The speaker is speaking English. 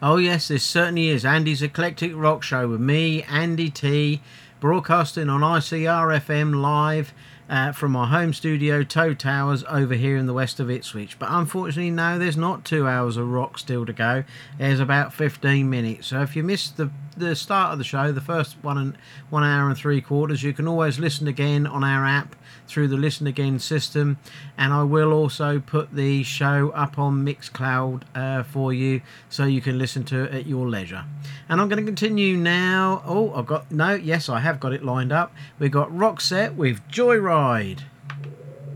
Oh, yes, this certainly is. Andy's Eclectic Rock Show with me, Andy T, broadcasting on ICR-FM live from our home studio, Toe Towers, over here in the west of Ipswich. But unfortunately, no, there's not 2 hours of rock still to go. There's about 15 minutes. So if you missed the start of the show, the first 1 hour and 3/4, you can always listen again on our app through the Listen Again system, and I will also put the show up on Mixcloud for you so you can listen to it at your leisure. And I'm going to continue now. I have got it lined up. We've got Roxette with Joyride.